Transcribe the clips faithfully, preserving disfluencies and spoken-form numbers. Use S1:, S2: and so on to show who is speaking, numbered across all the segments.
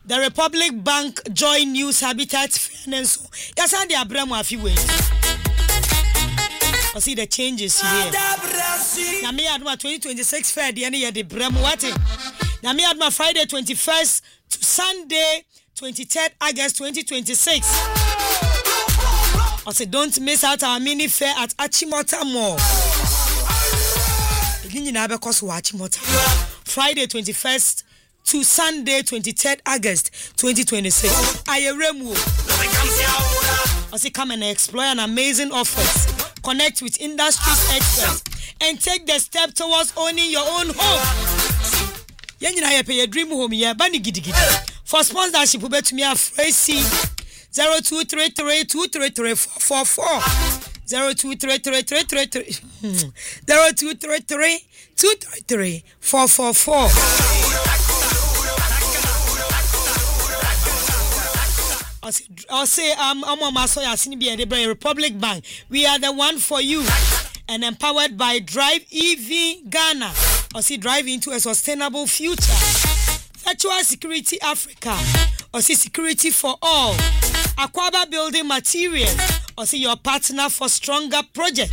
S1: The Republic Bank Joy News Habitat Fairness. Yes, and the Abraham Afiwe. I see the changes here. Now me had my twenty twenty-six fair the end of the Bremo Wati. Now me had my Friday twenty-first to Sunday twenty-third August twenty twenty-six. I said don't miss out our mini fair at Achimota Mall. Again, you know because we Achimota. Friday twenty-first to Sunday twenty-third August twenty twenty-six. I remu. I say come and explore an amazing offers. Connect with industry's experts and take the step towards owning your own home. Yen you na pay your dream home here bani gidi gidi. For sponsorship we bet me a phrase zero two three three two three three four four zero two three three three three three zero two three three two three three four four four. I'll say um I'm on my soya Sinibi the Republic Bank. We are the one for you and empowered by Drive E V Ghana. I'll see drive into a sustainable future. Virtual Security Africa. I'll see security for all. Aquaba Building Materials. I'll see your partner for stronger projects.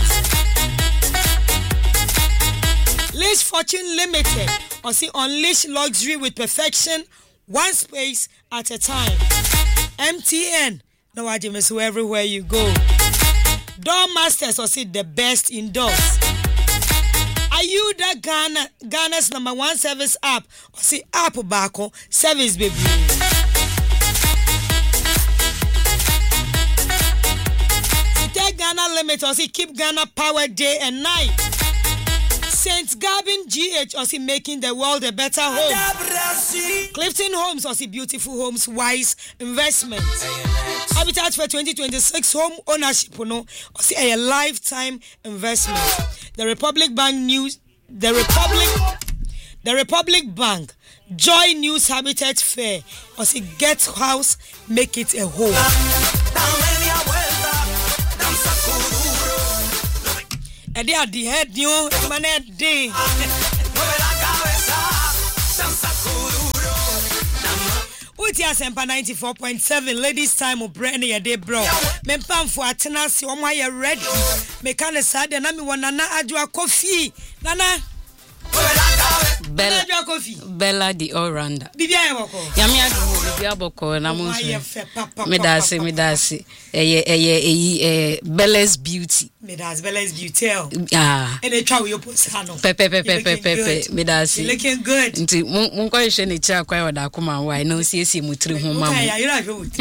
S1: Lace Fortune Limited. I'll see unleash luxury with perfection, one space at a time. M T N, no I miss everywhere you go. Door Masters or see the best indoors. Are you the Ghana Ghana's number one service app? Or see app bako service baby. See take Ghana limit or see keep Ghana power day and night. Saint Gabin G H or see making the world a better home. Clifton Homes or see beautiful homes wise investment. Habitat for twenty twenty-six home ownership no or see a lifetime investment. The Republic Bank News the Republic the Republic Bank Joy News Habitat Fair or see get house make it a home. And they are the head, you man, day. Utia Sempa ninety-four point seven, ladies' time of brand a day, bro. Mempam for Atenasi, oh my, ready. Mekane sad, and I'm one Nana Adwa coffee. Nana
S2: Bella Bella the all-rounder.
S1: Bibia Boko.
S2: Yamia Bibia Boko, and I'm Medasi, Medasi, a Bella's beauty.
S1: Medas Bella's beauty.
S2: Ah,
S1: and they try with your posano.
S2: Pepe, Pepe, Pepe, Medasi.
S1: Looking good.
S2: Into one question, it's a quite what I come on. Why no see him with three home.
S1: Yeah, you're not good.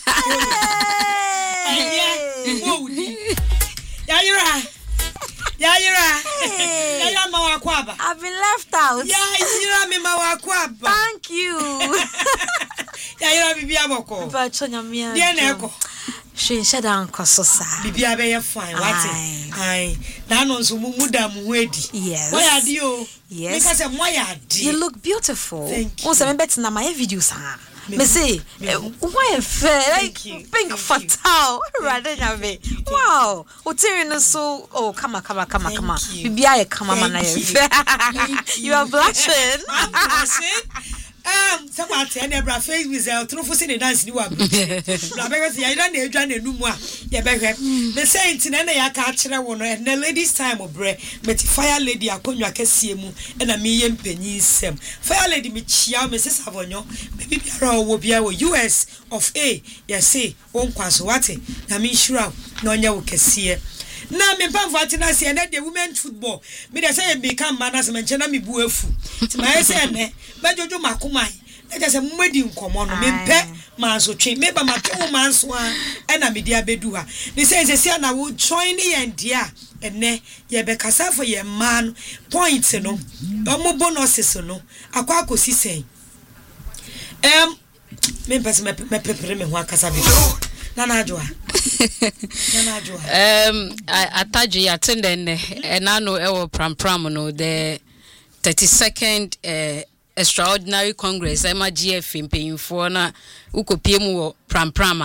S1: Yeah, you're right. Yeah, you're right. Yeah, you're Mawakwaba.
S3: I've been left out.
S1: Yeah, you're me Mawakwaba.
S3: Thank you.
S1: Yeah, you're Bibia Boko.
S3: But Chonyamia.
S1: Yeah, Neko.
S3: She said, Uncle Sosa.
S1: Bibia be fine. What's it? Aye. Nano Sumudam Wedi.
S3: Yes.
S1: Why are you?
S3: Yes.
S1: Because I'm why are you?
S3: You look beautiful.
S1: Thank you.
S3: Also, I'm betting on my videos. Me say, why fair like pink fatal rather than me. Wow, Otiri so oh come on, come on, come on, come on. Bibia come on, you are blushing.
S1: I'm blushing. Um, someone tell me about face with a true for the dance. You are because you don't need to do more. Yeah, the saints in any catcher one and the ladies' time of bread. But fire lady, I put your cassiemu and a million pennies. Sem fire lady, me chia, Missus Avonio, maybe will be our U S of A. Yes, say, won't pass what it. I mean, sure, no, you can see. Na me pam fatina se na the women football me dey say become manners me chena me buafu ti ma say ne ba jojo makomai na just say mmadi nkomo no me pe manso twe me ba mato manso a na me dia bedu ha ni say say na wo join yen dia ene ye be kasa for ye man points no omo bonuses no akwa akosi sen em me pese me me pepere me ho akasa bi Nana Joa. Nana Joa.
S2: Um, I ataji attended and I know our pram pram no the thirty-second uh, extraordinary congress. I'm a G F in paying for na uko P M pram prama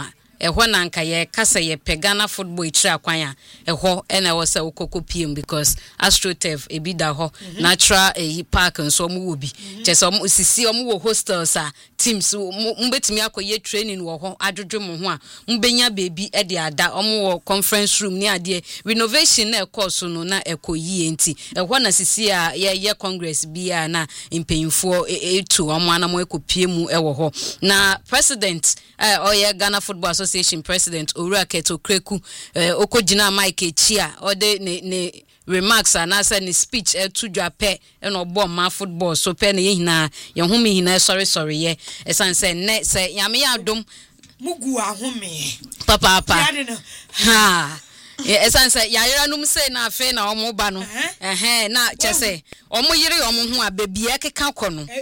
S2: ehɔ na nka ye kasa ye pegana football itira kwan a ehɔ ena wo se ukoko P M because AstroTurf ebi da hɔ natural e park nso mo wo bi chese mo sisi mo wo hostels a teams mbetimi akoye training wo hɔ adwodwo mo ho a mbenya baby e de ada omo wo conference room ni ade renovation na course no na ekoyi enti ehɔ na sisi a ye ye congress bia na impanyfo etu omo anamo ekopie mu e wo hɔ na president eh oye Ghana Football Association president Owura Keto Kreku eh okojina Mike Echia ode ne ne remarks and answer ni speech eh to Japan and obo ma football so pe ne hina ye home hina sorry sorry ye esan say ne say yame adom
S1: mugu ahome
S2: papa papa ha esan say yayira num say na afi na omo ba no eh na che say omo yire omo ho ababia keka kɔ no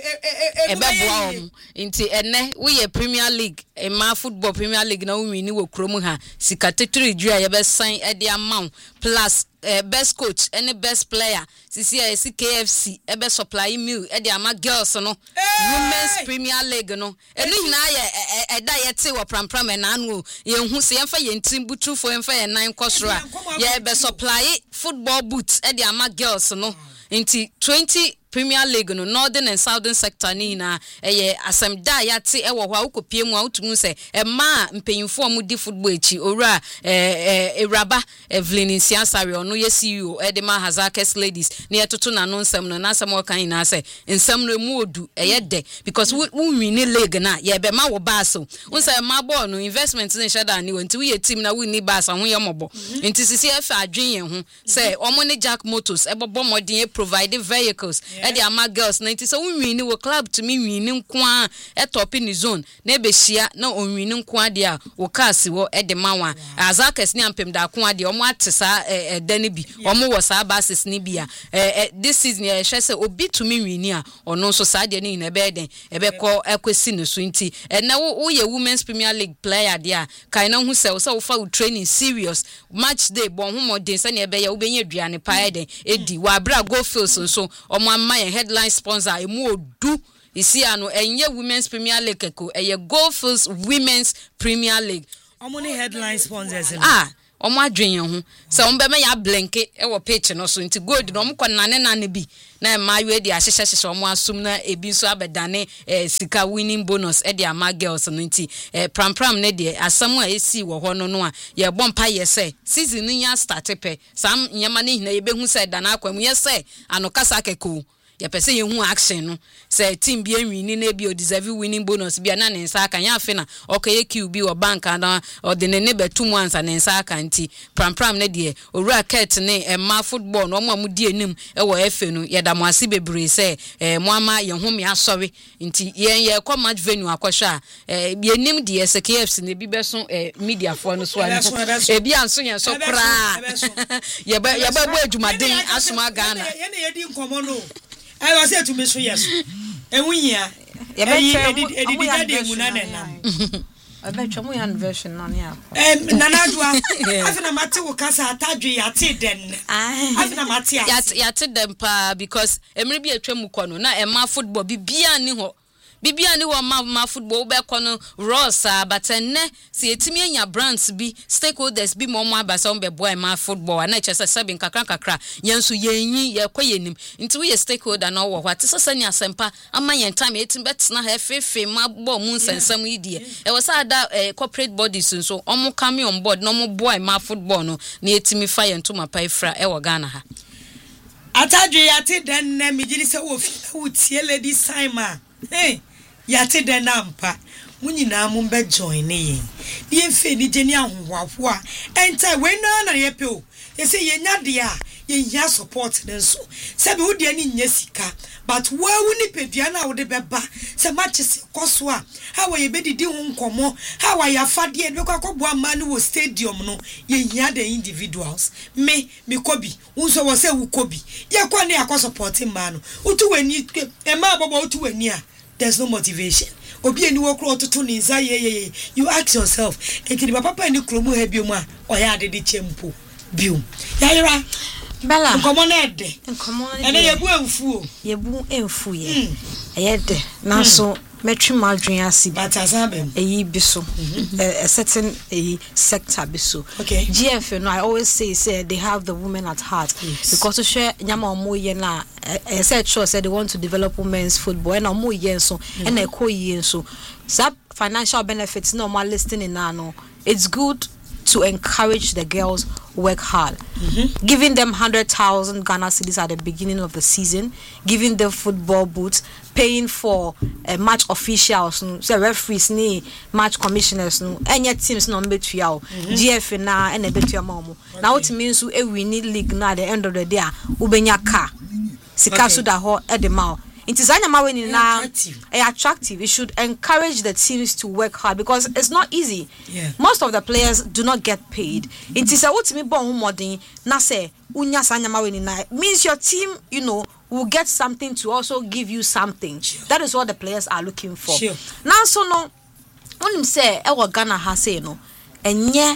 S2: ebeboa omo nti enne we ye Premier League e ma football Premier League na we ni wo krom ha sika tetri dua ye be san e de amount plus uh, best coach any best player sisi a C K F C e be supply meal e de ama girls no hey! Women's Premier League no enu hina ye e da ye te wo prampram na anu ye hu se yemfa ye ntim butu fo yemfa ye nine kosra ye be supply football boots e de ama girls no inti twenty Premier League no northern and southern sector ni na eye asem da ya te e wo ho akopie mu a utumu se e ma mpanyimfo mu di football echi owura eh Ewraba Evelyn Nsiansare ono ye C E O e de ma Hazakes ladies na etoto na no nsem no na asem o kan na se nsem no mu odu eye de because we win league na ye be ma wo ba so unse ma ball no investment in shada ni wonti we team na we ni ba sa ho ye mobo nti sisi e fa adwen ye ho se omo ne Jack Motors e bobo modin provide vehicles e de ama girls ninety so we win wo club to me win nko e top in zone na be hia na on win nko de a wo cars wo e de mawa Azakes ni ampem da ko de omo atesa e dane bi omo wo sa bases ni bia this season e hwe se obi to me win a ono so sa de ni na be den e be ko ekwesi no so nti e na wo ye Women's Premier League player de a kai na hu se wo sa wo fa wo training serious match day bon hu modern se na e be ya wo be nya aduane pa e den edi wa bra go fields so omo amma headline sponsor emu odu isi ano enye Women's Premier League ko eye Goldfields Women's Premier League
S1: omo ni headline sponsors
S2: ah omo adwen ho se omo be me ya blanke e wo pitch no so nti gold no omo ko nane nane bi na mayu de ahyehye hyehye omo asum na ebi so abedane sika winning bonus e de ama girls no nti pram pram ne de asam a esi wo ho no no a ye bompa ye se season ni ya start pe sam nyama ne hina ye behu se dana akwam ye se anokasa keko ya pese ye hu action no say team bi enwini na bi o deserve winning bonus bi na ne nsa aka ya afi na okaye Q B o bank na o de ne betum ansa ne nsa aka nti pram pram ne de Owura Ket ne emma football no mo amudi enim e wo efe no ye da mo ase bebre say eh mo ama ye hu me asori nti ye ye kwa match venue akwhwa eh bi enim de S K F C ne bi beso eh media for no so an e bi anso ye so kra ye ba ye ba bo adwumaden asoma Ghana
S1: ye ne ye di nkomo no I was say to me so yes. Ewunya.
S3: E be
S1: edit edit daddy mu na na.
S3: I bet you we version na ya.
S1: Em nanadwa. Afina mate wo kasa atadwe yate den. Afina mate
S2: yate yate den pa because emre bi atwa mu kɔ no na ema football bibia ni ho. Bibia ni wo ma ma football be kɔ no rosa but enne se etimi anya brands bi stakeholders bi mo mo abasa on be boy ma football na kyese seven kakra kakra yenso yenyi ye kɔ yenim nti we stakeholder na wo hɔ ate sese ni asempa ama yen time etim betena ha fefe ma bo mu nsensam idie e wo sa da corporate bodies nso omo come on board no mo boy ma football no na etimi fa yen to mapa ifra e wo Ghana ha
S1: atadwe yate den na migiri se wo fi na wo tie lady Simon hey yate den na mpa munyina mu be join ne yen die mfe ni geni ahohoafo a enta we na na ye pe o ye se ye nya de a ye ya support ne so se be wo de ni nya sika but wa wu ni pedua na wo de beba se match se koso a ha wo ye be didi ho nkomo ha wa ya fade be kwa kobo ama ni wo stadium no ye nya the individuals me me kobi unso wo se wo kobi ye kwa ne akọ support ma no utu wani e ma bobo utu wani a there's no motivation obi eni wo kro ototo ni nza ye ye you ask yourself ekiri papa ni kromu ha biom a oya adede chempo biom yayira
S3: Bella
S1: nkomo na ede
S3: nkomo na
S1: ene yebu enfu o
S3: yebu enfu ye eyede na so metri madrin asi
S1: but asabem
S3: eyi biso a certain a sector biso.
S1: Okay.
S3: G F no, I always say say they have the women at heart.
S1: Yes.
S3: Because to share nyama omo ye na I said sure said they want to develop women's football and omo ye so and e ko ye so that financial benefits no more listing in now. It's good to encourage the girls work hard, mm-hmm. giving them one hundred thousand Ghana cedis at the beginning of the season, giving them football boots, paying for uh, match officials, no, so referees, ni match commissioners, no, any teams no betu yao, G F na and a betu yamo. Now it means we we need league na at the end of the day, ubenya car, sikasu da ho edemao. It is now attractive. It should encourage the teams to work hard because it's not easy.
S1: Yeah.
S3: Most of the players do not get paid. It is a ultimate bon modern na say unya sanyama weni na means your team, you know, will get something to also give you something.
S1: Sure.
S3: That is what the players are looking for.
S1: Sure.
S3: Now so no when him say e wa Ghana ha say no enye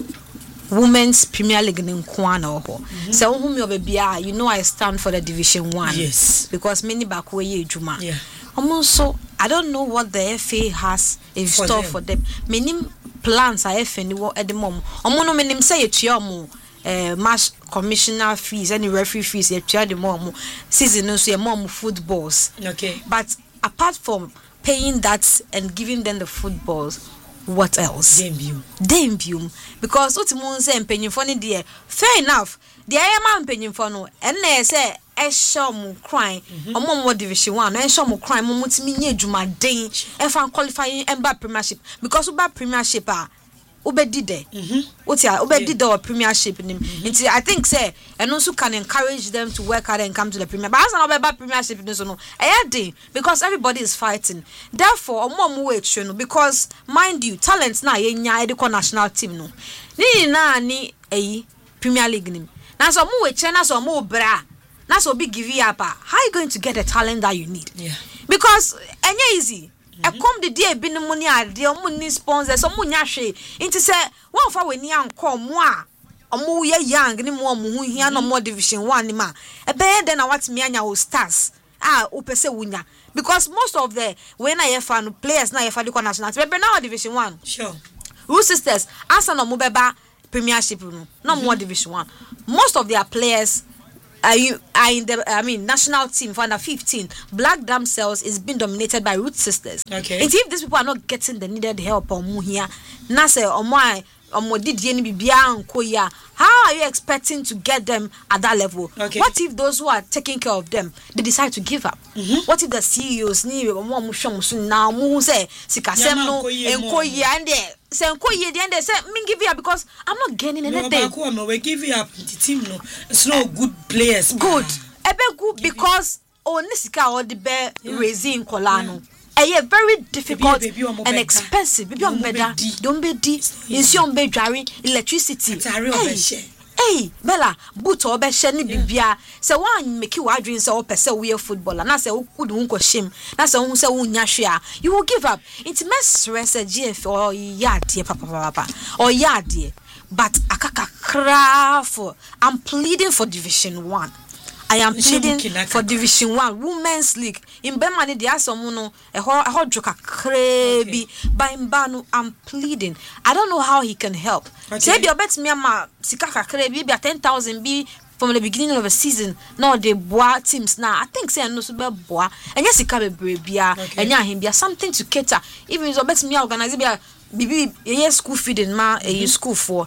S3: Women's Premier League in Kwana oho. So whom you be you know I stand for the Division One.
S1: Yes.
S3: Because many back way Juma.
S1: Yeah.
S3: Also, I don't know what the F A has in for store them. for them. Many plans are F A at the moment. Omono menim say it yomo uh match commissioner fees, any referee fees, you the mom season no so mom footballs.
S1: Okay.
S3: But apart from paying that and giving them the footballs, what else?
S1: Debut.
S3: Debut. Because what you say penny for ni there. Fair enough. The I am penny for no. And they say e show mu crying. Omo mo division one. E show mu crying. Mo mutimi nye juma den. E fan qualifying emba premiership. Because uba premiership ah. Ube did there. What ya? Ube did the premiership nim. Until I think say and also can encourage them to work hard and come to the premier. But as an about premiership no so no. E dey because everybody is fighting. Therefore, omo mo wait you know because mind you talents na ye nya e national team no. Ni na ni eyi Premier League nim. Na so mo wait na so mo bra. Na so big give you up. How are you going to get the talent that you need?
S1: Yeah.
S3: Because enye easy. I come the day be no money ade omo ni sponsors omo nya hwe nti se won fa weni anko mo a omo ye young ni mo omo hu hia no mo division one ni ma e be den na what me anya o stars ah o pese wunya because most of the when I fan players na ye fa the national team be na division one
S1: sure
S3: Rule Sisters asa no mo beba premiership no no more division one most of their players Are you are in the I mean national team for under fifteen? Black Damsels is being dominated by Rule Sisters.
S1: Okay.
S3: And if these people are not getting the needed help or more here, na say or my or more did any bibia, how are you expecting to get them at that level?
S1: Okay.
S3: What if those who are taking care of them they decide to give up? Mm-hmm. What if the C E Os ni or more mushom now mu say sikasem no enkoye and there say enkoye the end they say me give you up because I'm not gaining anything.
S1: No, we give you up the team no. It's not good players.
S3: Good. Ebe good because onisika or the bear raising kolano. A very difficult baby, baby, and expensive. Baby on beda, don't be di. Insi on be dwari electricity. Hey, hey, Bella, boot or be sheni bibia. Say one make you dream say o pese we footballer. Na say o kudu unko shame. Na say o say unya hwea. You will give up. It mess stress a G F or yard papa papa or yard. But akaka craft. I'm pleading for Division One. I am pleading for Division One Women's League. In Bemani, there are some no a hot joker crazy. By Mbanu, I'm pleading. I don't know how he can help. Say your bet me ma sikaka crazy be ten thousand B from the beginning of the season. Now the boa teams now. I think say no super boa. And yes, ikabe brebia. And yeah, him be something to cater. Even your bet me organize be bibi ye school feeding ma a school for.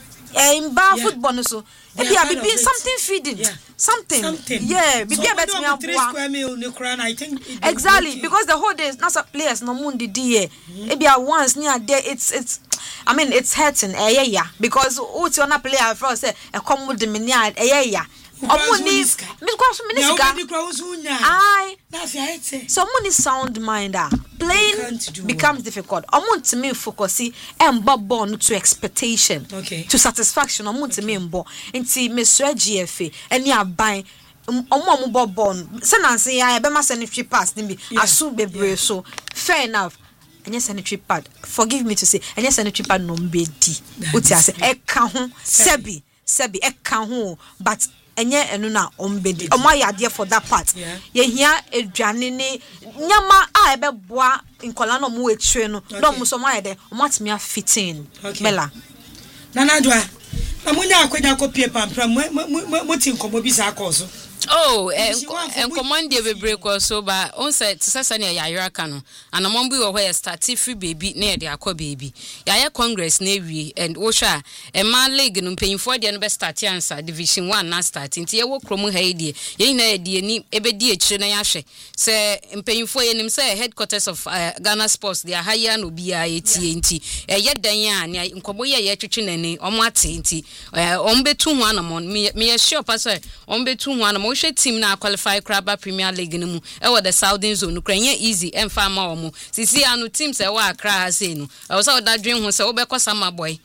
S3: In bar football no so. Maybe I be something feeding, yeah. something, something, yeah. Maybe so bet me a
S1: three square meal no crown. I think
S3: exactly because the whole day is not players no mundi die. Maybe I once near there. It's it's. I mean it's hurting. Eh yeah yeah. Because who's your player for say a come with the mania. Eh yeah yeah. Omuni, because minister. I. So money sound minder. Playing becomes difficult. Omun to me focus and born to expectation.
S1: Okay.
S3: To satisfaction. Omun to me mbo. Inti Mister G F A. Any are buying. Omun mbo born. Senansi ya be ma sanitary pass nimbi. Asu bebre so. Fair enough. Enye sanitary pad. Forgive me to say. Enye sanitary pad no mbedi. Uti ase. Eka ho. Sebi. Sebi. Eka ho. But enye enu na ombedi omo ayade for that part ye hia eduane ne nyama a ebeboa nkola no mo etire no no mo so mo ayade omo atimi afitting Bella
S1: Nana Dwa amunya akwenya kopie pampra mo ti nkomo bi sa akoso
S2: Oh, and command the break or so, but on said to Sassania Yarakano, and a mumby or where start free baby near the aqua baby. Yaya Congress Navy and Osha, and my leg and paying for the best start answer, Division one, not starting. Tia Cromo Haidi, Yana Diani, Ebedi Chenayashe, say, and paying for him, say, headquarters of Ghana Sports, the higher no B I A T N T, a yet Diane, in Koboya Yachinene, or Martinti, Ombe two one among me, me a shop as I, Ombe two one among team na qualify Crabba Premier League no e wo the Southern Zone Ukraine easy em fa ma omo sisi anu team se wa Accra say no e wo say that dream ho say wo be kwasa ma boy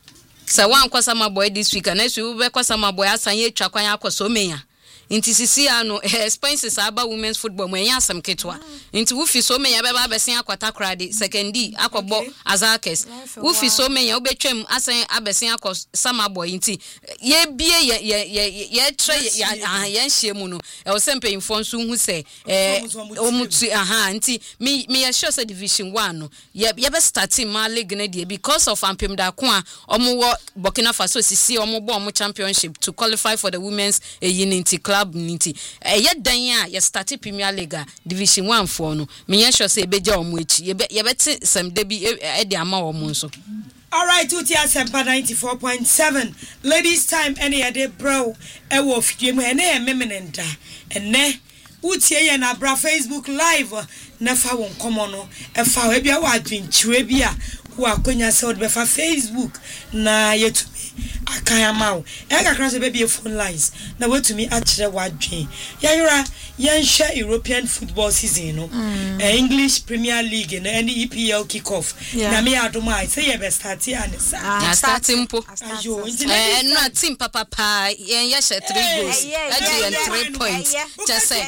S2: say wan kwasa ma boy this week and next week wo be kwasa ma boy asan ye twa kwan akoso menya inti sisi anu expenses aba women's football mo enya asam ketwa inti wo fi so menya be ba besin akwata krade secondi akobo azakes wo fi so menya wo betwam asan abesin akos sama boy inti ye bie ye ye ye tre ye nhie mu no e wo sempe info nso hu se eh omutu aha inti me me sure say division one no ye ye be starting ma league na die because of ampem da ko a omo wo Burkina Faso sisi omo bo omo championship to qualify for the women's uh, unity club niti eh ye dan ya ye start Premier League division one for no me ye sure say beja omo echi ye be ye beti sem de bi e de ama omo nso.
S1: All right, Uti Asempa ninety-four point seven. Ladies time any ade bro e wo fie mu ene e memenenda ene Uti ye na bra Facebook live na fa won komo no e fa we bia wa adwinchiwe bia wo akonya se wo be fa Facebook na yetu akayamao ega cross baby phone lines na wetumi akire wadwen yayura yensha European football season no mm. uh, English Premier League na any E P L kick off yeah. Na me adoma I say ye start here and sa
S2: ah, starting po
S1: ayo
S2: eh no team papa pa yen ye she three goals and three points just say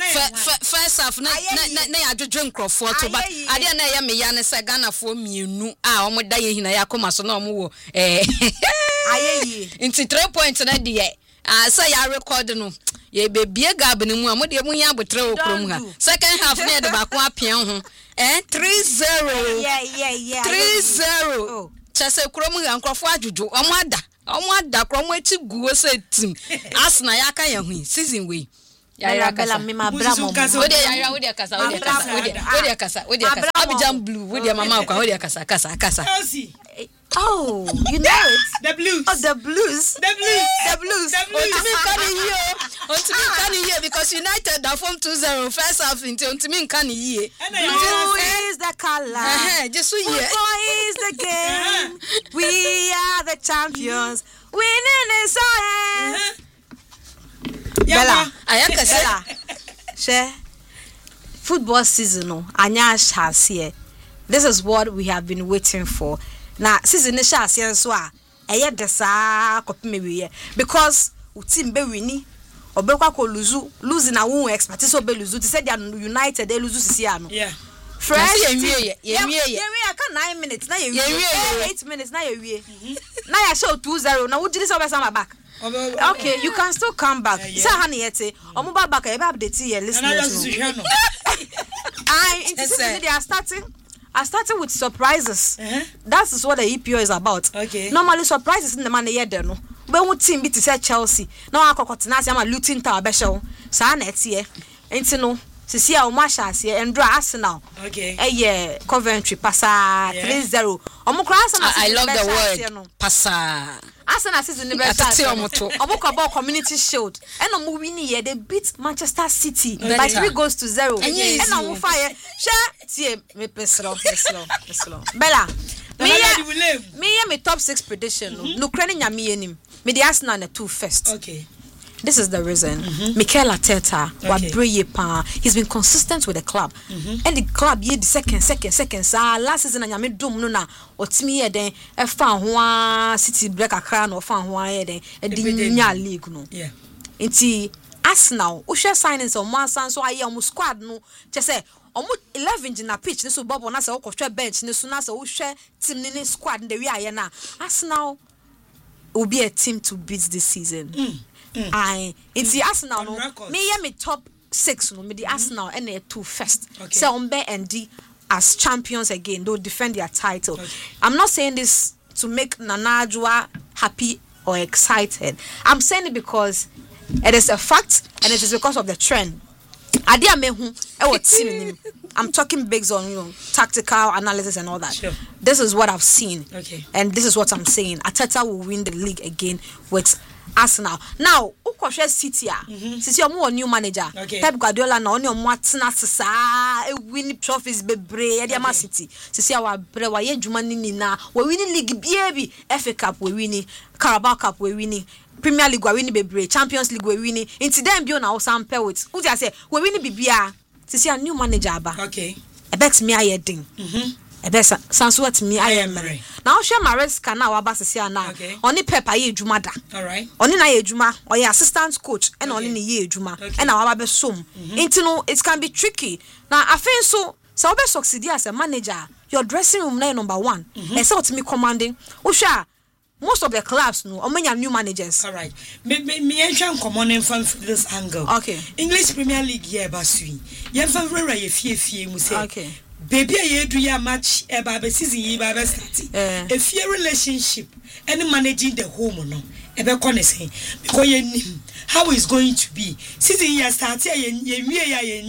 S2: first half na na ya dwodwe nkrofo to but ade na ye me ya ne se Ghana fo mienu a omo da ye hina yakoma so na omo wo eh
S3: ayeyi
S2: into three points na die ah say ya record no ye bebie gab ni mu a mo de mu ya abotre okrom ha second half na de ba ko apia ho eh three zero
S3: yeah yeah yeah
S2: three zero chese krom ha nkrofo adwodwo omo ada omo ada krom ati guo se team Arsenal ya kan ya hu season we
S3: Yaya Bella me ma bra mo.
S2: Ode yaya ode kasa ode kasa ode ode kasa ode kasa Abidjan Blue ode mama kwa ode kasa kasa kasa.
S3: Oh, you know it.
S1: The Blues.
S3: Oh, the Blues.
S1: The Blues.
S3: The Blues.
S1: The Blues.
S2: Ontimi kan here. Ontimi kan here because United da form two zero first half into Ontimi kan here.
S3: Blue is the color.
S2: Eh, just so here.
S3: Football is the game. We are the champions. Winning is our aim. Bella,
S2: ayaka
S3: Bella. She football season no anya shase. This is what we have been waiting for. Na season ne shase so a eye de saa kopime wiye because team be wini obekwa ko luzu lose na won expect so be luzu ti said United they lose sisi ano.
S1: Yeah.
S3: Fresh
S2: ye wie ye wie ye.
S3: Ye wie aka nine minutes na ye wie. eight minutes na ye wie. Na ya show two zero na wo jiri se obesa ma back. Okay, you can still come back. Say honey yete. Omo ba back e ba update here listeners. I they are starting I started with surprises. Uh-huh. That is what the E P O is about.
S1: Okay.
S3: Normally surprises in the man here there no. When we team beat say Chelsea. Now akokotena se am Luton Tower be show. Sa na etie. Enti no sisi a o ma chance and draw Arsenal.
S1: Okay.
S3: Eh yeah, Coventry passa three zero. Omo kra Arsenal.
S2: I love the word passa.
S3: Arsenal season the best. Omo ko ball Community Shield. And omo win here they beat Manchester City by three goals to zero. And omo fire. Share tie me pesro pesro pesro. Bella. Me me me top six prediction no. No credit nyame enim. Me the Arsenal na two first.
S1: Okay.
S3: This is the reason. Mm-hmm. Mikel Arteta, okay. He's been consistent with the club. Mm-hmm. And the club, ye the second, second, second. So last season, I made doom no na. Otimi ye den. E fan hwa City break Accra no fan hwa ye den. E di nya league no.
S1: Yeah.
S3: Inti Arsenal, o share signings on one san so aye omo squad no. Je say omo eleven na pitch. Niso bobo na se o kofwe bench. Niso na se o share team ni squad. The way aye na Arsenal will be a team to beat this season. Mm. I it's the Arsenal no. Me yeah me top six no me the Arsenal and the two first. So Umbe and D as champions again, they'll defend their title. Okay. I'm not saying this to make Nana Adwoa happy or excited. I'm saying it because it is a fact and it is because of the trend. I'm talking based on, you know, tactical analysis and all that.
S1: Sure.
S3: This is what I've seen.
S1: Okay.
S3: And this is what I'm saying. Arteta will win the league again with Arsenal. Now, Ukoshe City, mm-hmm. City are new manager.
S1: Okay.
S3: Pep Guardiola na only Martina Sasa, win trophies bebre, Ediama City. City are brewa ye jumani nina. We winning league baby, F A Cup we winning, Carabao Cup we winning. Premier League we winning bebre, Champions League we winning. Into them bio na osam pe with. Who say we winning bibia. City are new manager ba.
S1: Okay.
S3: E bet me aye ding.
S1: Mhm.
S3: Ebe sanso at me I am now share my risk na wa ba sese na oni pepper ye adwuma da
S1: all right
S3: oni na ye adwuma or ye assistant coach and oni ne ye adwuma and na wa ba be som into no it can be tricky now I feel so so we succeed as a manager your dressing room na number one e say me commanding wo hwa most of the clubs no omanya new managers
S1: all right me me me enhwan common from this angle
S3: okay
S1: English Premier League here ba sui ye fa wura ye fie fie mu say
S3: okay
S1: baby ye do ya match e ba be season yi ba be start a fear relationship and managing the home no e be kon say because ye nim how is going to be season ye start ye ye wie ya ye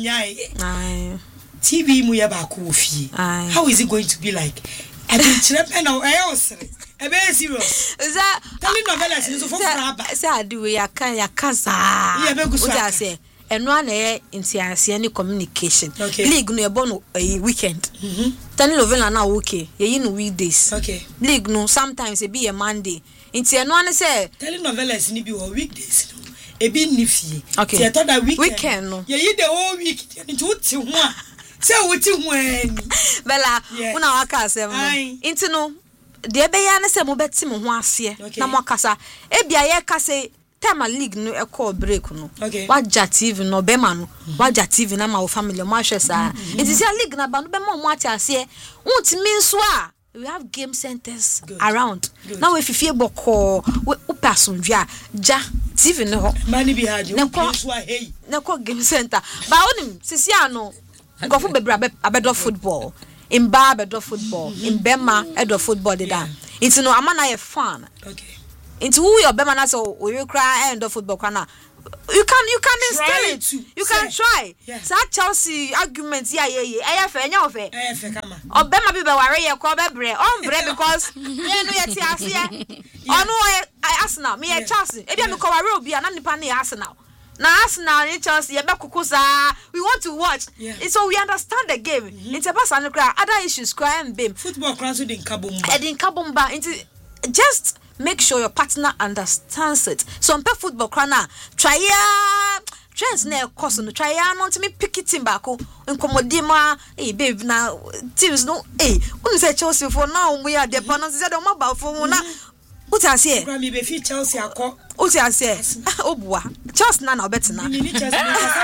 S1: nyai T V mu ye ba ko fie how is it going to be like I didn't chirep na e o sere e be serious
S3: is that
S1: telenovelas so for fraba
S3: say adu ya kan ya kaza
S1: ye be gusa
S3: say eno na intiase any communication
S1: okay.
S3: League no e born a weekend
S1: mhm
S3: tani lovela na okay ye yin weekdays
S1: okay
S3: league no sometimes e be a Monday inti eno an say
S1: telenovelas ni bi o weekdays no e bi ni fie
S3: okay
S1: ti to da weekend
S3: weekend no
S1: ye yi the whole week inti uti ho a say uti ho ani
S3: bella una waka asem inti no de be ya na say mo beti mo ho ase na mo kasa e bia ye kasa Tema league no e call break no.
S1: Okay.
S3: Waja T V no be ma no. Waja T V na ma wo family mo ahwe saa. It say league na ba no be ma mo ati ase. Untimi nso a we have game centers Good. Around. Good. Now we fifie boko we person dwa ja T V no ho.
S1: Mani bi haje. Na ko hey.
S3: Na ko game center. Ba onim sisi ano. Gofo bebra abedo football. In bar abedo football. In Bema edo football de da. It's no amana ye fan.
S1: Okay.
S3: Into who your bema so we will cry end of football kana you can you can instill it to. You can say, try yeah. So Chelsea arguments yeah yeah yeah efe nya ofe
S1: efe kama
S3: obema bi be ware ye ko be bre on bre because me no yeti ase onu Arsenal me ye Chelsea e bia me ko ware obi na nipa na Arsenal na Arsenal ni Chelsea ye be kukusa we want to watch yeah. So we understand the game mm-hmm. It's a person cry other issues cry and bim
S1: football class din kabomba
S3: e din kabomba into just make sure your partner understands it. Some pe football crana try ya trends na course no try ya no me pick it in back nkomodi ma eh babe na teams no eh unu say Chelsea for now we are the panels say dem about for na uti ase
S1: e be fi Chelsea akọ
S3: uti ase obua Chelsea na na obetina
S1: ni ni Chelsea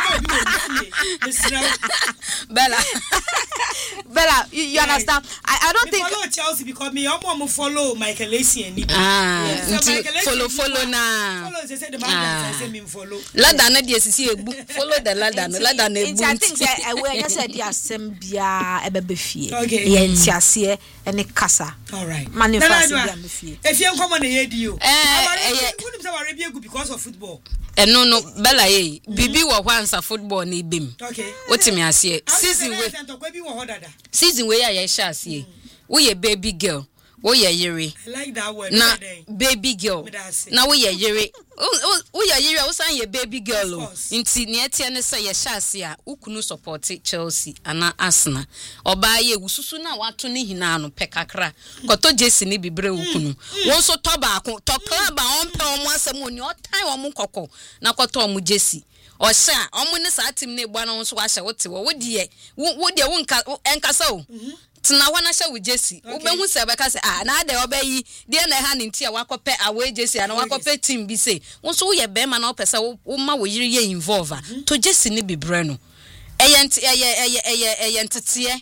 S2: Bella
S3: Bella you, you yeah. understand I I don't
S1: me
S3: think
S1: follow Chelsea because me omo follow Michael Essien and
S2: ah yeah. So follow follow na
S1: follow say say the man ah. Say me follow
S2: ladder na dey sisi egbu follow the ladder no ladder na egbu
S3: I think say I we anya say dey asem bia e be be fie
S1: okay
S3: ye ntiase ene kasa
S1: all right
S3: manifest bia me fie
S1: e fie nkomo na ye di o
S2: eh
S1: wouldn't say we be egu because of football
S2: eh no no Bella ye bibi wo hwansa football na ibem
S1: okay
S2: wotimi ase season we season we ya ye sha ase wo ye baby girl wo ye yere
S1: I like that word
S2: na baby girl na wo ye yere wo ye yere wo san ye baby girl o nti ne etie ne say ye sha ase a ukunu support Chelsea ana Arsenal oba ye wususu na wato ne hina no pekakra koto Jesse ne bibre ukunu won so to ba ko to club a on pe omo asem oni o tan omo kokko na koto omo Jesse o sha omo ne sa team ne gba no so wa sha wote wo de wo de wo nka enkasa o tina wana sha with Jesse obehu se be ka se ah na de obeyi de na ha ne ntia wakope away Jesse ana wakope team bi se won so ye be ma na opesa wo ma wo yiri ye involve to Jesse ne bibre no eyent eye eye eye eye ntete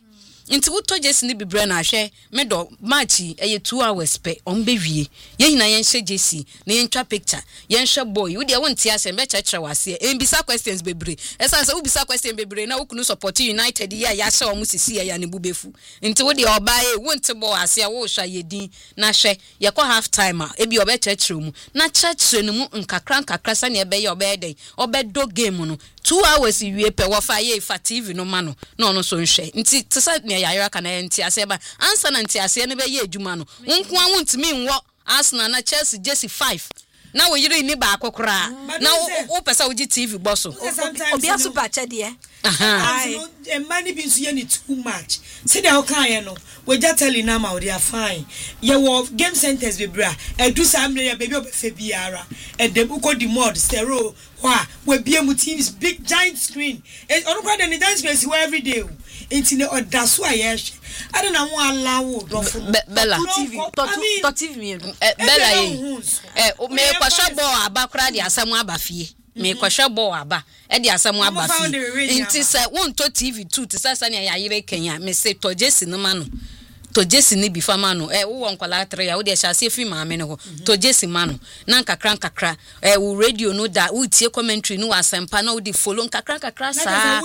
S2: nti wo to jesi ni bibre na hwe me do match e two hours pe on be wie ye hina yen hye jesi na yen twa picture yen hwe boy wo de won ti ase be chechre wase e bisa questions bebre esa se wo bisa question bebre na wo kunu support United ya ya hye o mu sisi ya ne bubefu nti wo de oba e wo nti bo ase wo hwa yedin na hwe ye ko half time a e bi oba chechre mu na chechre no mu nkakra nkakra sa ne be ye oba eden oba do game no two hours wie pe wo fa ye fa T V no ma no no no so nhwe nti tsa ne ya yara kana nti ase ba ansa na nti ase ne be ye adwuma no nko a wontimi nwo Arsenal na Chelsea Jesse five na wo yiri ni ba akokora na wo pesa wo gi T V bosso
S3: obi super chede
S1: eh e mani bi nso ye ni too much say dey okan ye no we just tell you now ma we are fine ye wo game centers be bra e do samre ya baby obefe biara e dem uko di mod stereo wa we bia mu T V's big giant screen e onu kwa the giant screen see every day enti ne odaso aye I don't know what allow Dolphin
S2: Bella
S3: T V to T V me
S2: Bella ye eh me kwasha ball abakra de asam aba fie me kwasha ball aba e de asam aba fie nti se won to T V two ti sasa ne ya yire Kenya me se to Jesse no ma no to Jesse ni bi fama no eh wo nkwala atre ya wo de hyase fi maame no to Jesse ma no na nkakra nkakra eh wo radio no da wo tie commentary no asempa na wo di follow nkakra nkakra sa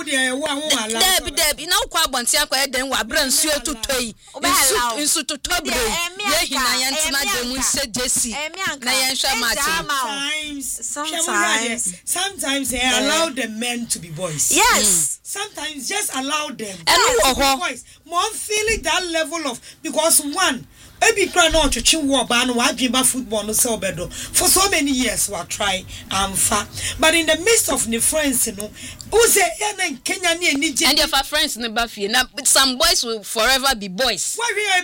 S2: deb deb na wo kwa abonti akwa eden wa bra nsuo tutoi nsu tutobre ye hina ya ntina de mu se Jesse na ye hwa match
S1: sometimes sometimes they allow the men to be boys.
S3: Yes,
S1: sometimes just allow them
S2: and
S1: who boys more feeling that level of because one ebi kra na otwetwe wo ba no wa dweba football no se obedo for so many years we try amfa but in the midst of the friends no who say ya na Kenya ni enije
S2: and your friends no ba fie na some boys will forever be boys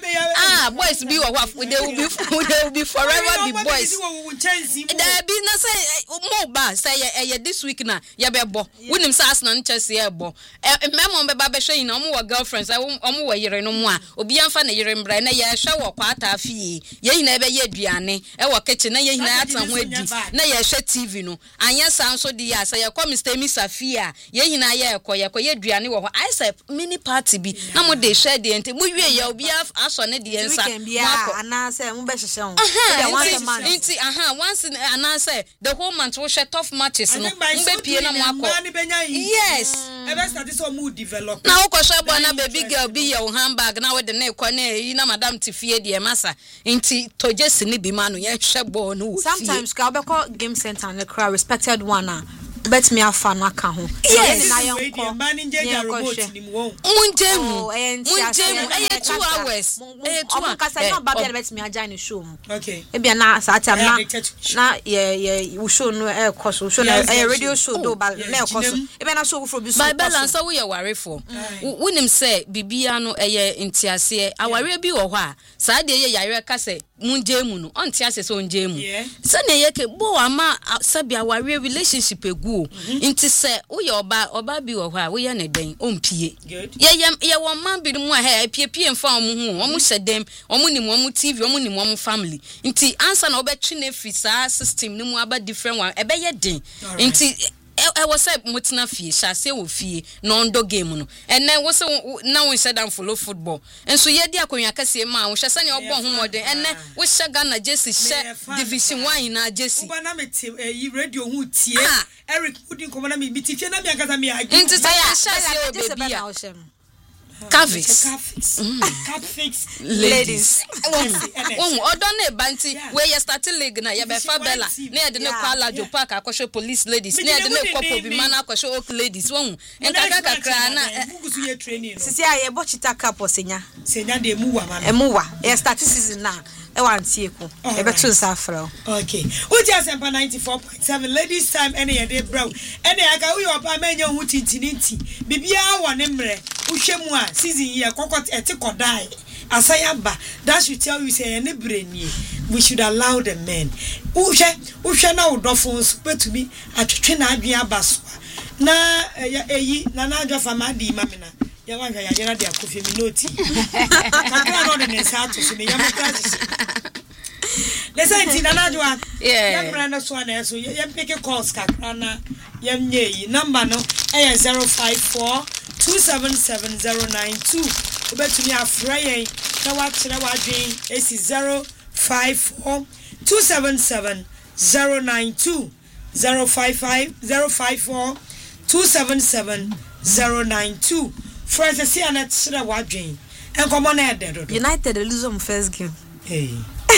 S2: ah boys be what they will be they will be forever be boys there be na say mo ba say eh this week na ya be bo wonim say Arsenal no Chelsea e bo memo be ba be hwe na omo wa girlfriends omo wa yire no mu a obi amfa na yire mbra na ya hwe wo ata fie ye hina ebe ye aduane e wo kitchen na ye hina ata ho adi na ye hwe T V no anya san so di ya say ye come Mister Misafia ye hina ye ekọ ye ekọ ye aduane wo ho I say mini party bi na mo de share de ente mo wie ye obi aso ne de ensa
S3: mako ana say mo be hwehwe ho de one month
S2: enti aha once ana say the whole month wo share tough matches no mo be pie na mo akọ yes
S1: ebe start so mo develop
S2: na wo ko share boy na baby girl bi ye wo handbag na wo de na ekọ na yi na madam tifie de masa inti to Jesse ni bi manu ye hwe ball no
S3: sometimes ka obeko game center na cry respected one bet me afa na ka ho
S1: yes na ye nko manager ya remote ni mo
S2: munjemu munjemu eh two hours eh two hours
S3: ka say no ba bia bet me aja ni show mu
S1: okay
S3: e bia na sa time na na ye ye u show no e ko so show na e radio show do ba na e ko so e bia na show fro bi so
S2: by balance we ye ware for wonim say bibia no eye ntiase aware bi wo ho a sa de ye yare ka say munjemu no ontiase so onjemu se na ye ke bo ama sabia ware relationship egu inti se uye oba oba bi wo ha wo ye ne den ompie ye ye wo man bi mu ha pie pie mfa omu hu omu sedem omu ni omu T V omu ni omu family inti answer na obetwe na fisa system ni mu aba different one ebe ye den inti I was say mutina fie shase wo fie no ndo game no ene wo se na wo hye dan follow football enso ye di akonwa kase ma wo hye sane obo ho modern ene wo hye Ghana Jesse hye division one na Jesse
S1: wo na meti yi radio hu tie Eric Pudin ko na me bitifie na me akasa me agi
S2: inti say ya shase wo baby ya Cafix
S1: Cafix
S2: ladies won odon na banti we ye start league na ye be fa Bella na ye de ne kwa Lajo Park akosho police ladies na ye de ne kopo bi mana akosho oak ladies won enkaka kakra na
S1: bugusu ye training no
S3: sisi aye bo chita cup osenya
S1: senya de muwa ma
S3: emuwa ye start season na e wan tie ku e be tun sa afro
S1: okay uti asempa ninety-four point seven ladies time ene ye de bro ene aga we oba menya hu tintiniti bibia wo ne mre uhwemu a season here kokot etikodai asayaba that should tell you say any brainy we should allow the men uhwe uhwe na udofo betumi atwetwe na adwen abaso na eyi na na adwa fama di mamina ya wanga ya yera de akofi mi noti kakra no de nsa ato so me yamata listen ti na na adwa ya brand so na so ya pick calls kakra na yam nye yi number no eh zero five four two seven seven zero nine two obetumi afra yen na wa kire wa dwen esi zero five four two seven seven zero nine two zero five five zero five four two seven seven zero nine two Francis ana kire wa dwen enkomo na ede
S3: United lose on first game.
S1: Hey.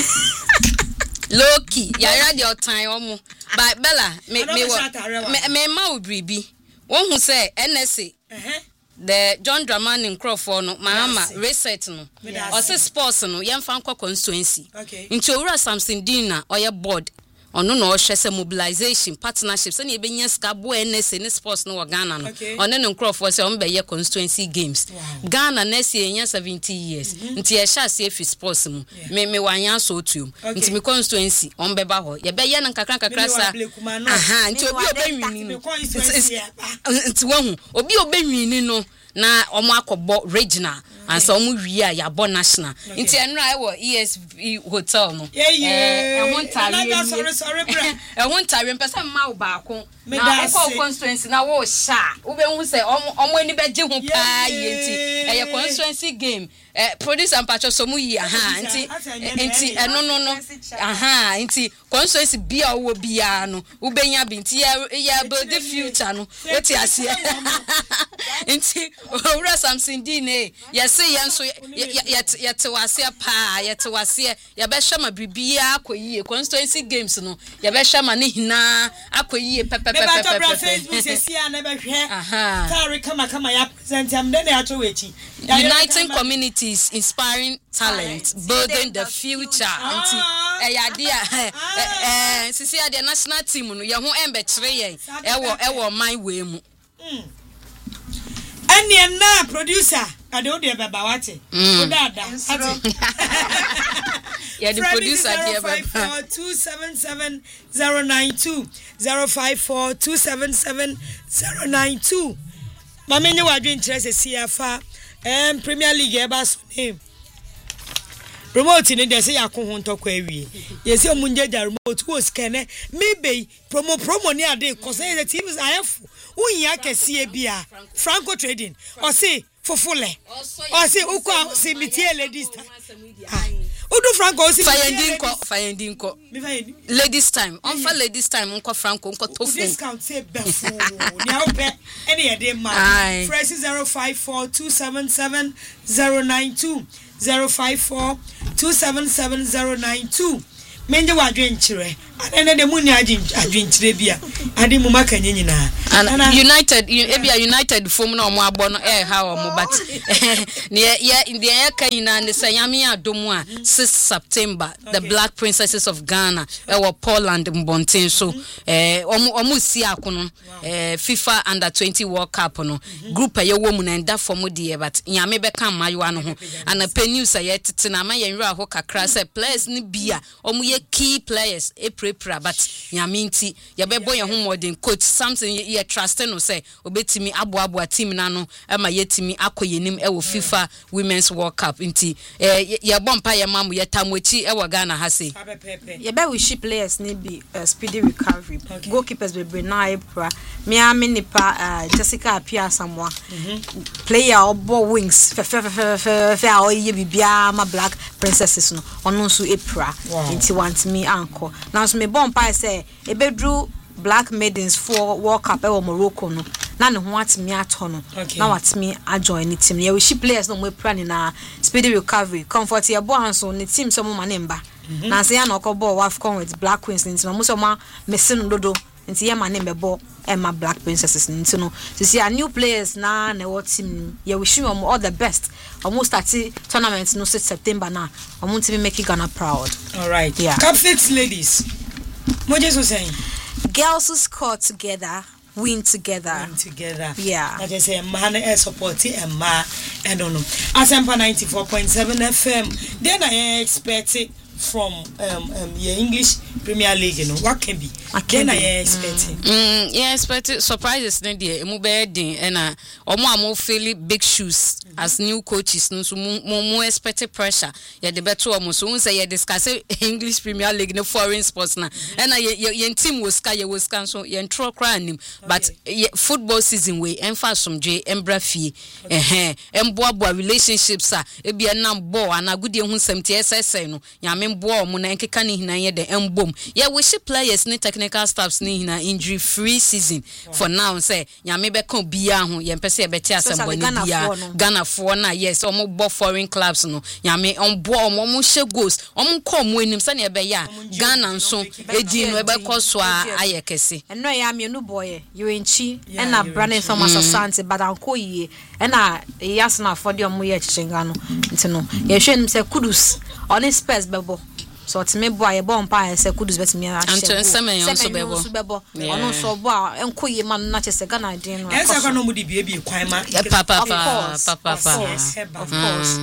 S2: Loki, ya ya the time omo. But Bella, me me me me ma obribi. Won hu say N S A. Eh. The John Dramani Crawford no mama reset no. O say sports no yemfa nkwa constituency. Nti owura Samson Dina oye board. Ono no hwese mobilization partnerships na ebenya ska bo N S A ne sports no Ghana no. Ono ne Crawford say on be ye constituency games. Ghana na say enya seventy years. Nti ye sha say fi sports mu. Me me wanya so otuom. Nti me constituency on be ba ho. Ye be ye na kakra kakra sa. Aha, nti obi obenwini no. Nti wahu, obi obenwini no na omo akobo regional and so omo wi a ya bo national. Nti enra e wo E S V hotel no. Eh, e won tare.
S1: Sorry sorry bra.
S2: E won tare mpesa ma wo ba ko. Na ko constituency na wo sha. Wo be hu say omo omo ani beje hu pa ye nti e ye constituency game. Eh, produce and patch so mu yi aha nti nti eno no no aha nti constituency bia wo bia no wo benya bi nti ya build the future no oti ase nti owura Samson Dine yes ye nso ye te wase pa ye te wase ye be hwa ma bibia akoyi constituency games no ye be hwa ma ne hina akoyi pepe pepe pepe
S1: pepe Facebook se sia na be hwe aha tare kama kama ya present am de na ya to wechi
S2: uniting communities, inspiring talent, building the future. Anti eh dia eh sisi ade national team no ye ho embe kire yen e wo e wo man we mu.
S1: Ene na producer ade o de baba wate. O dada.
S2: Yeah, the producer there
S1: baba two seven seven zero nine two zero five four two seven seven zero nine two. Mama ni wadwe interest C F A Um, Premier League eba so name remote ni dey say yakon ho ntokwa awie ye say omunje ja remote wo scan me be promo promo ni ade cause the team is ayefu unya kese bia Franco Trading o say fofole o say ukwa say metie ladies Udu Franco o say
S2: finding ko finding ko ladies time on for ladies time unko Franco unko tofu
S1: discount say befu ni ope any e dey man fresh zero five four two seven seven zero nine two zero five four two seven seven zero nine two menje wadwen kire ane de muni adwen kire bia ade mu maka nyina
S2: United ebia United form na omo abo no eh ha omo but ne ye in the year kayina ne sayame adomu a sixth September the Black Princesses of Ghana e wo Poland mbonten so eh omo omo si akono eh FIFA under twenty World Cup no group e ye wo mu na nda form de but nyame be kan mayo no ho ana penews ye tete na ma ye nwura ho kakra say players ni bia omo ye key players e prepare but nyaminti ye be boy ho modern coach something ye trust no say obetimi abo abo team na no e ma yetimi akoyenim e wo FIFA Women's World Cup nti eh ye bompa ye mamu ye tamochi e wo Ghana ha say
S3: ye be we ship players ni be uh, speedy recovery okay. Goalkeepers be bring na April me am nipa uh, Jessica Apia Samoa mm-hmm. Player obo wings fe fe fe fe fe a oye bibia ma Black Princesses no ono so April nti want me anko now so me bompa say e be drew Black maidens for World Cup e wo Morocco no na ne ho atimi ato no na watimi a join the team ye we ship players no mo plan na speedy recovery comfort ye bo anso ne team so mo ma ne mba na say ya na okobo Wafcon with Black Queens nti mo so ma mesin dodo nti ye ma ne mbebo e ma Black Princesses nti no so see new players na na what team ye we show them all the best almost start tournament no sixth September na omo team make Ghana proud.
S1: All right,
S3: yeah.
S1: Cup six ladies mo just saying
S3: girls who score together win together
S1: win together
S3: yeah
S1: I just say man e support e ma I don't know Asempa ninety-four point seven F M then I expect from um um your English Premier League, you know, what can be? Then I expecting.
S2: Mm, yeah, expect surprises ne dey emu be din and uh omo amo feel big shoes as new coaches no so mo expect pressure. Yeah, the better omo so say you discuss English Premier League no foreign sports na. And your team was sky was cancel your tro cry nim but football season we emfa somje embra fie eh eh emboa relationships a e bia nam ball ana good hu seventy S S no nyame mboa omo na nkeka ne hina ye de embom ye we she players ne technical staffs ne hina injury free season for now say nyame be kan bia ho ye mpese e beti asembɔ ne bia Ghana for na yes omo bo foreign clubs no nyame omboa omo mo she goals omo ko mo enim se ne be ya Ghana nso edi no e be kɔ so a ayekese
S3: eno ya me no boy you enchi na Brandon Thomas Asante badanko yie na yasna for de omo ye chichenga no ntino ye hwenim se Kudus on space bebo so timi boy ye bon pa se Kudus betimi a
S2: che anto semen so bebo
S3: ono so bo a enko ye man na che se Ghana din no
S1: esa kwa no mu di bie kwan ma
S2: papa papa papa
S3: of course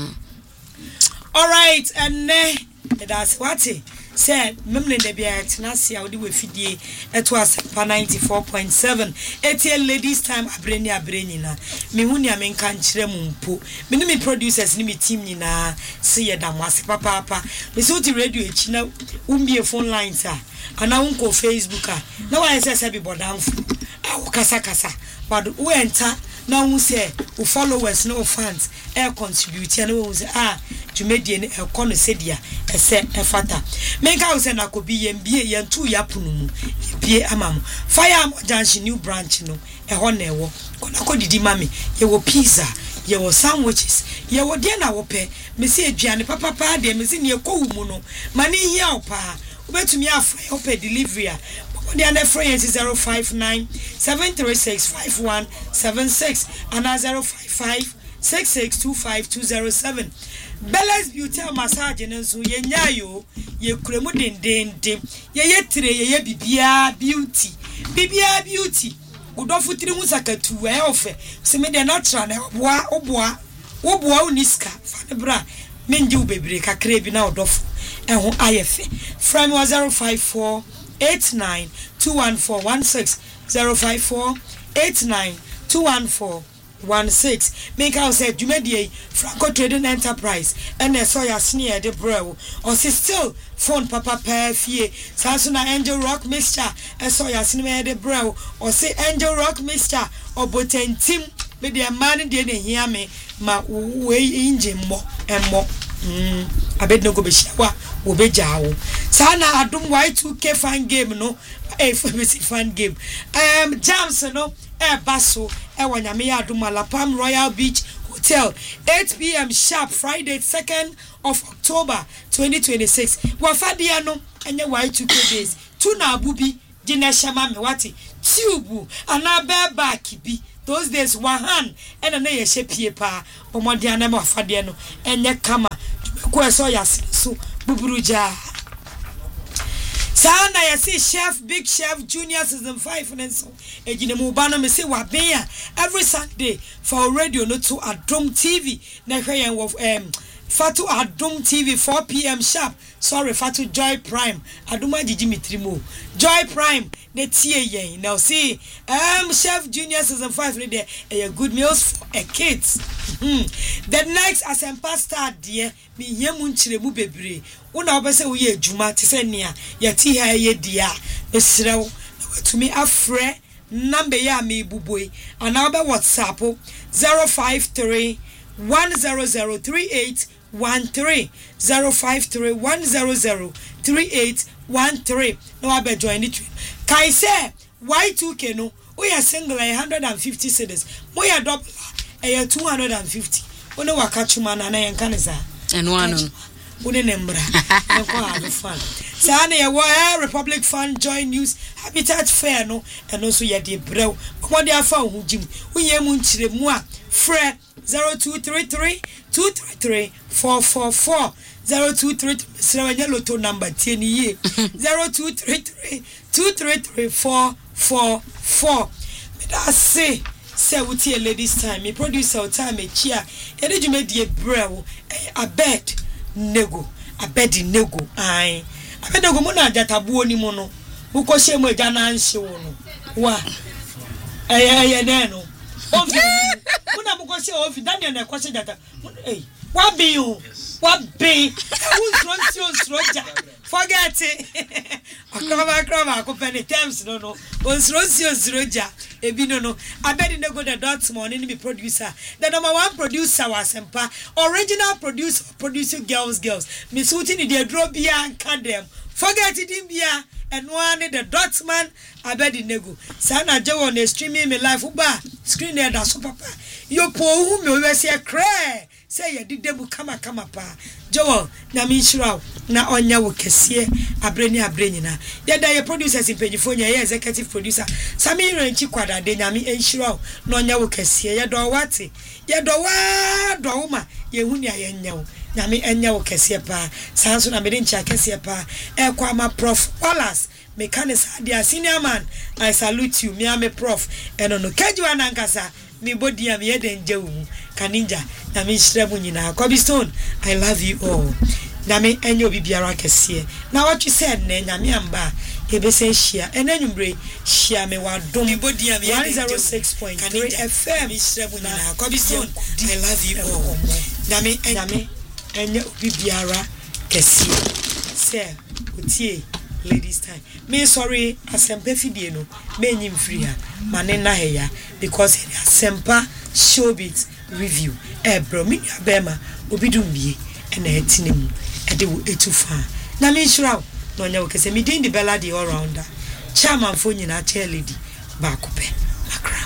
S1: all right and that's what it said memle de bia tenasia odi we fidie eto asepa ninety-four point seven etie ladies time abreni abreni na me hu ni amenka nkyere mu mpo me ni me producers ni me team ni na se ye da mo asepa papa me so ti radio echi na umbie phone lines a ana unko Facebook a na wa ese se bi bodamfo a kasa kasa but we enter na hu se u followers no fans e contribute na we say ah jumedie ne e kono sedia ese e fata menka u se na ko bi yembie yentu yapunu mu bie amamu fire junction new branch no e ho na ewo kona ko didi mami ye wo pizza ye wo sandwiches ye wo de na wo pe me se aduane papa pa de me se ne ko wu mu no mani hia opa obetumi afra opa delivery a the other friend is zero five nine seven three six five one seven six and zero five five six six two five two zero seven. Bella's Beauty Massage and so ye nyayo ye kremu den den den ye ye tire ye ye bibia beauty bibia beauty udofu tiri musakatu e ofe se me de natural na oboa oboa oboa uniska fa bra menji ubebre kakra bi na udofu ehun ayefe from zero five four eight nine two one four one six zero five four eight nine two one four one six. Make out said Jumedie Franco Trading Enterprise and a soya sneer de bro or still phone papa pair fie Sansuna Angel Rock Mixture and soya sneer de bro or say Angel Rock Mixture or Boten Tim with their man didn't hear me ma way engine more and more. Mm, I bet no go be shawa wo be jawo sana adum Y two K fan game no eh fan game um jams no eh baso eh wanyame ya adum La Palm Royal Beach Hotel eight p m sharp Friday second of October twenty twenty-six wafadia no enye Y two K days tu na abubi dina shama me wati tube ana be back bi those days wahan ena na ye shepie pa omode na me wafadia no enye kama ko so yas so buburuja sana yasi chef big chef junior season five and so ejine mu ba no me say wa ben every Sunday for radio no to Adom T V na hwe yen wo um Fatu Adom T V four p m sharp sorry Fatu Joy Prime Aduma Jijimi mo Joy Prime ne tie yen now see um chef junior season five re there a good meals for a kids. Mm-hmm. The next asempa star dear me yemu nchire mu bebre una obese wo ye adwuma te se nea ya ti ha ye dia esrew to me afre number ya me buboi ana be WhatsApp zero five three one zero zero three eight one three zero five three one zero zero three eight one three no abe join it kai say Y two K no we are single one hundred fifty cedis mo ya double eh two hundred fifty one waka chuma na na yanka ne za
S2: and one
S1: one nembra enko have fun sa na ye wo Republic Fund Joy News Habitat Fair no and also ye de brew mo de afa hu jim unye mu nchire mu a frɛ zero two three three two three three four four four zero two three three loto number ten ye zero two three three two three three four four four me da say say wuti a ladies time me producer time e chia e de dwuma die brew a bed nego Abedi Nego ai Abedi Nego mo na jatabuo ni mo no wo ko hye mo eja na nhye wo no wa eh eh eh no ofi mo na mo ko hye ofi Daniel na ko hye jata eh wa bi o wa bi wo nso nso ja forget it akrama akrama ko penny times no no nso nso nso ja ebi no no Abedi Nego the Dortmund ni be producer the number one producer was Sempa original producer producer girls girls me suti ni de draw bia and them forget it in bia and one the Dortmund Abedi Nego sana je won streaming me live uba screen there da so papa yo po hu me we say cry say ye didebu kama kama pa jowo na mi shiraw na onya wo kese abreni abreni na ye da ye producers in Pejifonya ye executive producer Sami Renchi kwada de nyami enshiraw na onya wo kese ye do wate ye do wa do woma ye hu nia ye nyawo nyami enya wo kese pa sanso na me de ncha kese pa e kwa ma prof Wallace mechanics dia senior man I salute you me am a prof eno no kejuwa na nkasa mi body am ye den jewu kaninja na mi shrebu nyina Cobblestone I love you all na me enyo bibiara kese na what you said na nyame amba e be say share enanumbre share me wa dom mi body am ye den one oh six point three F M mi shrebu nyina Cobblestone I love you all na me nyame enyo bibiara kese say otie ladies time me sorry asempa fidie no me nyim free ha manena heya because it asempa showbiz review e bro me abema obidumie e na etinemu e de wo etufa na me shiraw no nya wo kese me din the bella the all rounder chairman fo nyina chair lady ba ko pe makra